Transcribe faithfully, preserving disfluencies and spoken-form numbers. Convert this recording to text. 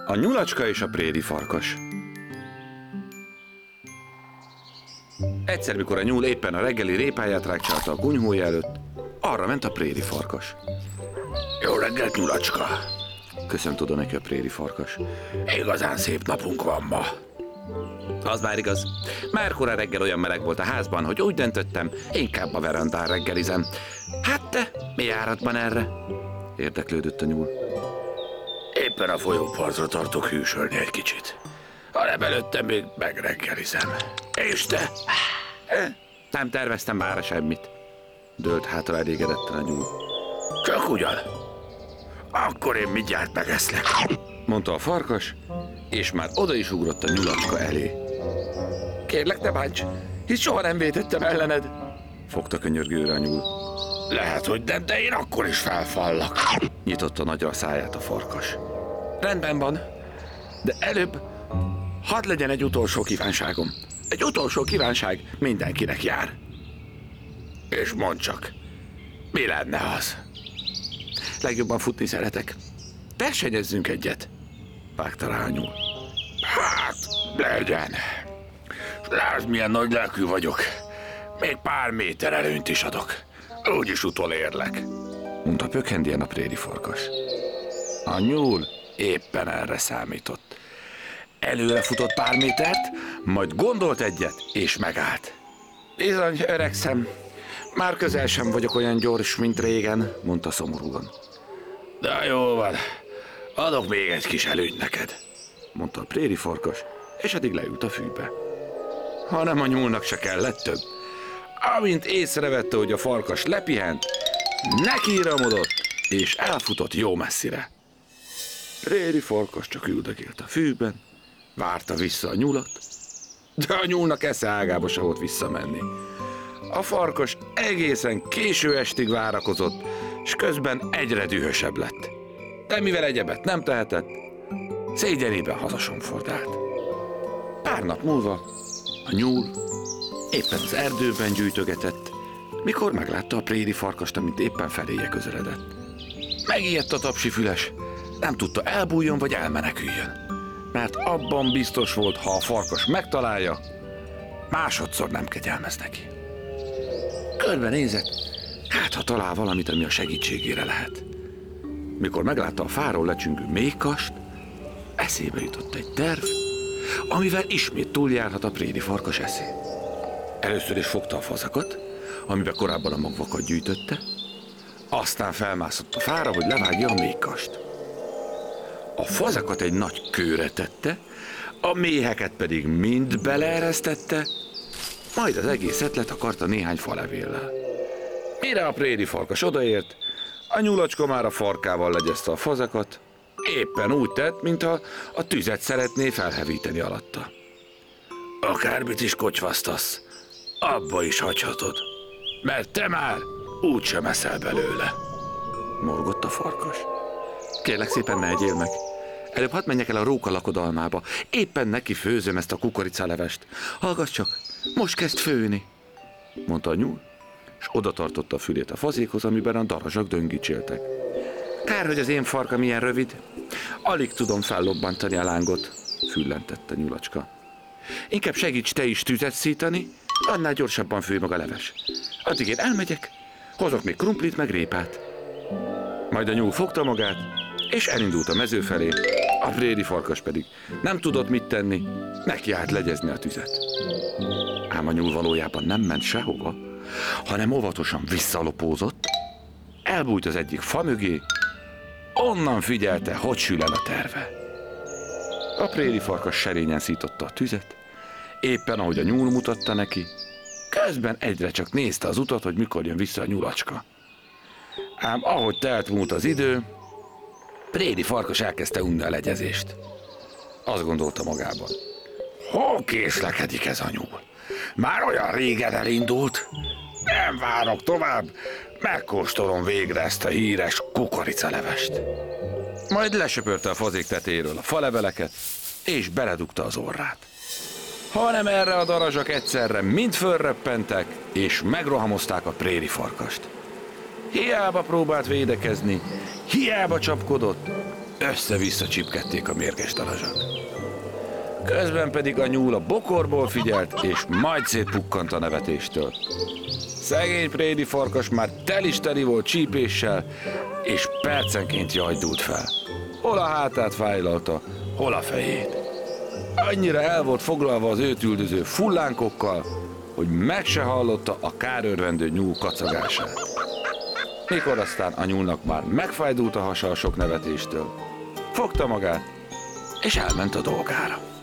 A nyulacska és a préri farkas. Egyszer, mikor a nyúl éppen a reggeli répáját rákcsálta a kunyhója előtt, arra ment a préri farkas. Jó reggelt, nyulacska! Köszönt oda neki a préri farkas. Igazán szép napunk van ma. Az már igaz. Már korán reggel olyan meleg volt a házban, hogy úgy döntöttem, inkább a verandán reggelizem. Hát te, mi áradban erre? Érdeklődött a nyúl. Éppen a folyópartra tartok hűsölni egy kicsit. hanem előtte még megreggelizem. És te? Nem terveztem mára semmit. Dőlt hátra elégedetten a nyúl. Csak ugyan? Akkor én mindjárt megeszlek, mondta a farkas, és már oda is ugrott a nyulacska elé. Kérlek, ne bánts, hisz soha nem vétettem ellened, fogta könyörgőre a nyúl. Lehet, hogy nem, de én akkor is felfallak, nyitotta nagyra a száját a farkas. Rendben van, de előbb hadd legyen egy utolsó kívánságom. Egy utolsó kívánság mindenkinek jár. És mondd csak, mi lenne az? Legjobban futni szeretek. Versenyezzünk egyet, vágta rá a nyúl. Hát, legyen. Lásd, milyen nagy lelkű vagyok. Még pár méter előnyt is adok. Úgyis utolérlek, mondta pökhendien a préri farkas. A nyúl éppen erre számított. Előre futott pár métert, majd gondolt egyet, és megállt. Bizony, öregszem. Már közel sem vagyok olyan gyors, mint régen, mondta szomorúan. De jó van, adok még egy kis előnyt neked, mondta a préri farkas, és eddig leült a fűbe. Hanem a nyúlnak se kellett több. Amint észrevette, hogy a farkas lepihent, nekiramodott, és elfutott jó messzire. Préri farkas csak üldögélt a fűben, várta vissza a nyulat, de a nyúlnak esze ágába se volt visszamenni. A farkas egészen késő estig várakozott, és közben egyre dühösebb lett. De mivel egyebet nem tehetett, szégyenében hazasomfordált. Pár nap múlva a nyúl éppen az erdőben gyűjtögetett, mikor meglátta a préri farkast, amint éppen feléje közeledett. Megijedt a tapsi füles, nem tudta elbújjon vagy elmeneküljön, mert abban biztos volt, ha a farkas megtalálja, másodszor nem kegyelmez neki. Körbenézett, hát ha talál valamit, ami a segítségére lehet. Mikor meglátta a fáról lecsüngő méhkast, eszébe jutott egy terv, amivel ismét túljárhat a préri farkas eszén. Először is fogta a fazakat, amiben korábban a magvakat gyűjtötte, aztán felmászott a fára, hogy levágja a méhkast. A fazakat egy nagy kőre tette, a méheket pedig mind beleeresztette, majd az egészet letakarta néhány falevéllel. Mire a préri farkas odaért, a nyulacska már a farkával legyezte a fazakat, éppen úgy tett, mintha a tüzet szeretné felhevíteni alatta. Akármit is kocsvasztasz, abba is hagyhatod, mert te már úgysem eszel belőle, morgott a farkas. Kérlek szépen, ne egyél meg. Előbb hadd menjek el a róka lakodalmába. Éppen neki főzöm ezt a kukoricalevest. Hallgass csak, most kezd főni, mondta a nyúl, és oda tartotta a fülét a fazékhoz, amiben a darazsak döngicséltek. Kár, hogy az én farkam ilyen rövid. Alig tudom fellobbantani a lángot, füllentett a nyulacska. Inkább segíts te is tüzet szítani, annál gyorsabban főj meg a leves. Addig én elmegyek, hozok még krumplit meg répát. Majd a nyúl fogta magát, és elindult a mező felé, a préri farkas pedig nem tudott mit tenni, neki állt legyezni a tüzet. Ám a nyúl valójában nem ment sehova, hanem óvatosan visszalopózott, elbújt az egyik fa mögé, onnan figyelte, hogy sül el a terve. A préri farkas serényen szította a tüzet, éppen ahogy a nyúl mutatta neki, közben egyre csak nézte az utat, hogy mikor jön vissza a nyulacska. Ám ahogy telt múlt az idő, préri farkas elkezdte unni a legyezést. Azt gondolta magában. Hol késlekedik ez a nyúl? Már olyan régen elindult. Nem várok tovább, megkóstolom végre ezt a híres kukoricalevest. Majd lesöpörte a fazék tetéről a faleveleket, és beledugta az orrát. Hanem erre a darazsak egyszerre mind fölreppentek, és megrohamozták a préri farkast. Hiába próbált védekezni, hiába csapkodott, össze-vissza csipkedték a mérges darazsak. Közben pedig a nyúl a bokorból figyelt, és majd szétpukkant a nevetéstől. Szegény prédi farkas már tel is teli volt csípéssel, és percenként jajdult fel. Hol a hátát fájlalta, hol a fejét. Annyira el volt foglalva az őt üldöző fullánkokkal, hogy meg se hallotta a kárörvendő nyúl kacagását. Mikor aztán a nyúlnak már megfájdult a hasa a sok nevetéstől, fogta magát, és elment a dolgára.